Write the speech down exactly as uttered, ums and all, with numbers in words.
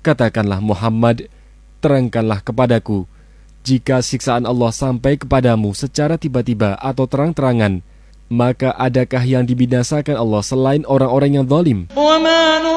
Katakanlah Muhammad, terangkanlah kepadaku, jika siksaan Allah sampai kepadamu secara tiba-tiba atau terang-terangan, maka adakah yang dibinasakan Allah selain orang-orang yang zalim?